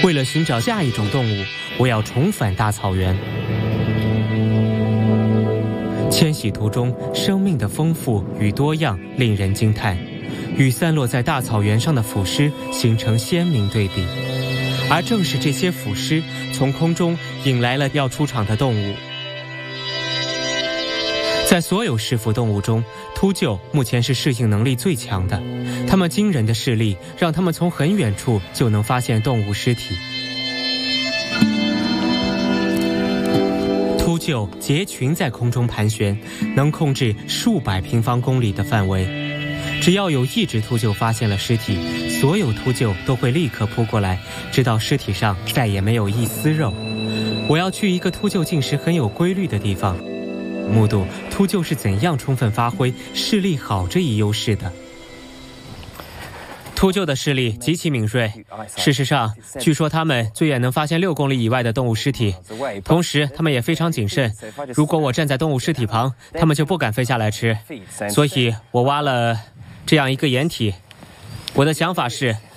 为了寻找下一种动物，我要重返大草原。迁徙途中，生命的丰富与多样令人惊叹，与散落在大草原上的腐尸形成鲜明对比。而正是这些腐尸，从空中引来了要出场的动物。在所有食腐动物中，秃鹫目前是适应能力最强的，它们惊人的视力让它们从很远处就能发现动物尸体。秃鹫结群在空中盘旋，能控制数百平方公里的范围。只要有一只秃鹫发现了尸体，所有秃鹫都会立刻扑过来，直到尸体上再也没有一丝肉。我要去一个秃鹫进食很有规律的地方，目睹秃鹫是怎样充分发挥视力好这一优势的。秃鹫的视力极其敏锐，事实上，据说它们最远能发现6公里以外的动物尸体，同时它们也非常谨慎。如果我站在动物尸体旁，它们就不敢飞下来吃。所以我挖了这样一个掩体。我的想法是，